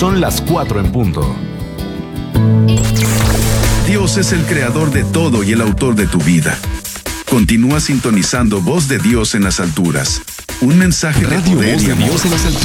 Son las 4 en punto. Dios es el creador de todo y el autor de tu vida. Continúa sintonizando Voz de Dios en las alturas. Un mensaje de Radio poder Voz y de amor. Dios en las alturas.